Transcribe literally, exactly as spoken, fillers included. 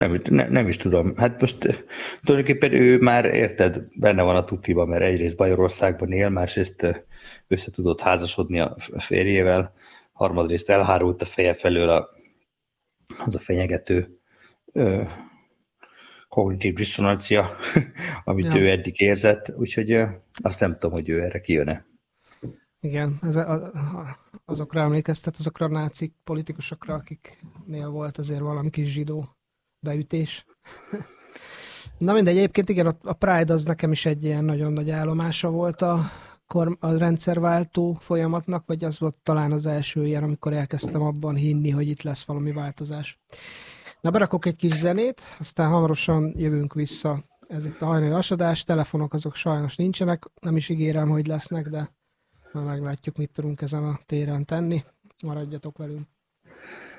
Nem, ne, nem is tudom. Hát most tulajdonképpen ő már, érted, benne van a tutiba, mert egyrészt Bajorországban él, másrészt össze tudott házasodni a férjével, harmadrészt elhárult a feje felől a, az a fenyegető ö, kognitív diszonancia, amit Ja. ő eddig érzett, úgyhogy ö, azt nem tudom, hogy ő erre kijön-e. Igen, ez a, a, azokra emlékeztet, azokra a nácik politikusokra, akiknél volt azért valami kis zsidó beütés. Na mindegy, egyébként igen, a Pride az nekem is egy ilyen nagyon nagy állomása volt a, a rendszerváltó folyamatnak, vagy az volt talán az első ilyen, amikor elkezdtem abban hinni, hogy itt lesz valami változás. Na, berakok egy kis zenét, aztán hamarosan jövünk vissza. Ez itt a hajnali asadás, telefonok azok sajnos nincsenek, nem is ígérem, hogy lesznek, de már meglátjuk, mit tudunk ezen a téren tenni. Maradjatok velünk.